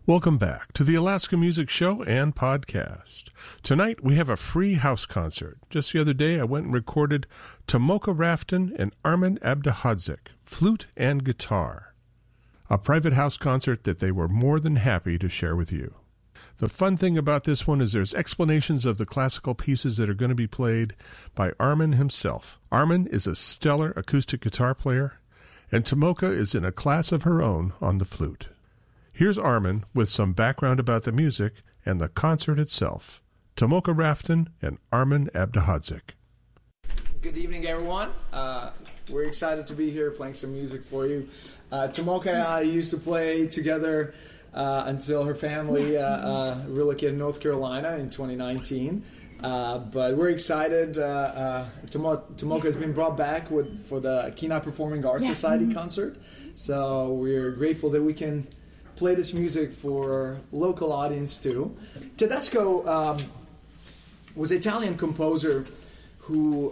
Welcome back to the Alaska Music Show and podcast. Tonight we have a free house concert. Just the other day I went and recorded Tomoka Rafton and Armin Abdihadzik, flute and guitar. A private house concert that they were more than happy to share with you. The fun thing about this one is there's explanations of the classical pieces that are going to be played by Armin himself. Armin is a stellar acoustic guitar player, and Tomoka is in a class of her own on the flute. Here's Armin with some background about the music and the concert itself. Tomoka Rafton and Armin Abdihadzik. Good evening, everyone. We're excited to be here playing some music for you. Tomoka and I used to play together until her family relocated to North Carolina in 2019. But we're excited. Tomoka has been brought back for the Kenai Performing Arts Society concert. So we're grateful that we can play this music for local audience too. Tedesco was an Italian composer who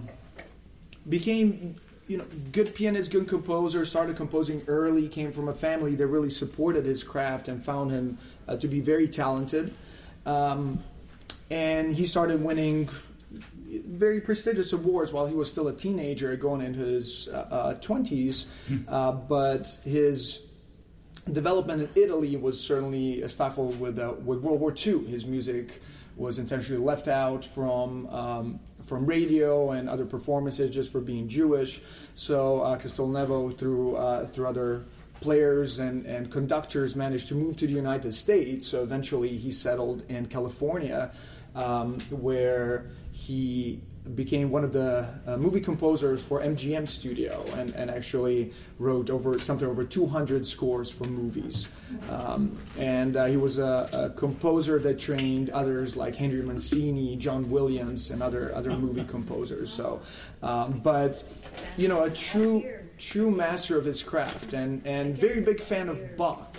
became good pianist, good composer, started composing early, came from a family that really supported his craft and found him to be very talented. And he started winning very prestigious awards while he was still a teenager, going into his 20s. But his development in Italy was certainly stifled with World War II. His music was intentionally left out from radio and other performances just for being Jewish. So Castelnuovo, through other players and conductors, managed to move to the United States. So eventually he settled in California, where he became one of the movie composers for MGM Studio and actually wrote over 200 scores for movies. And he was a composer that trained others like Henry Mancini, John Williams, and other movie composers. So, but a true master of his craft and very big fan of Bach.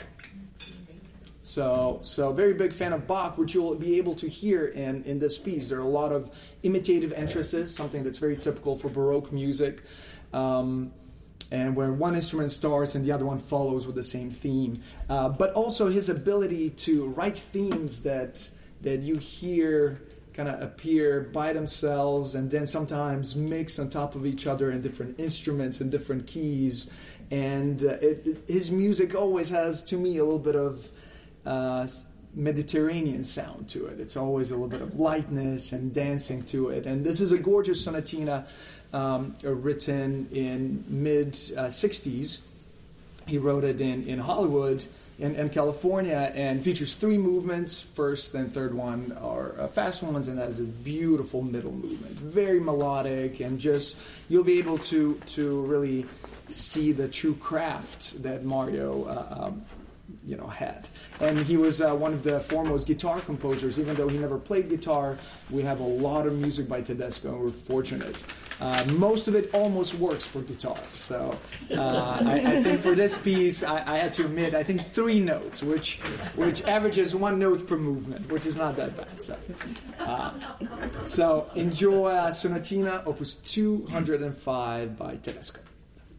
So very big fan of Bach, which you'll be able to hear in this piece. There are a lot of imitative entrances, something that's very typical for Baroque music, and where one instrument starts and the other one follows with the same theme. But also his ability to write themes that you hear kind of appear by themselves and then sometimes mix on top of each other in different instruments and different keys. And his music always has, to me, a little bit of Mediterranean sound to it. It's always a little bit of lightness and dancing to it. And this is a gorgeous sonatina written in mid-60s. He wrote it in Hollywood in California and features 3 movements. First and third one are fast ones and has a beautiful middle movement. Very melodic, and just you'll be able to really see the true craft that Mario had. And he was one of the foremost guitar composers. Even though he never played guitar, we have a lot of music by Tedesco, and we're fortunate. Most of it almost works for guitar. So I think for this piece, I had to admit, I think 3 notes, which averages 1 note per movement, which is not that bad. So enjoy Sonatina, Opus 205 by Tedesco.